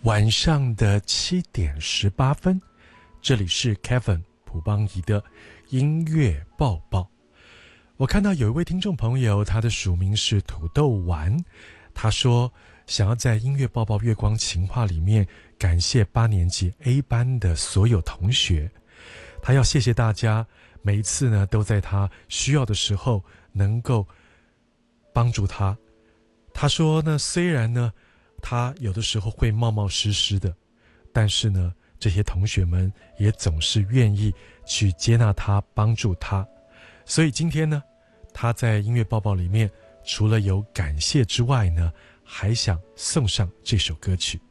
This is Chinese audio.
晚上的7:18，这里是 Kevin 朴邦仪的音乐报报。我看到有一位听众朋友，他的署名是土豆丸，他说想要在音乐报报月光情话里面感谢8年级 A 班的所有同学，他要谢谢大家每一次呢都在他需要的时候能够帮助他。他说呢，虽然呢他有的时候会冒冒失失的，但是呢这些同学们也总是愿意去接纳他，帮助他。所以今天呢，他在音乐报报里面除了有感谢之外呢，还想送上这首歌曲。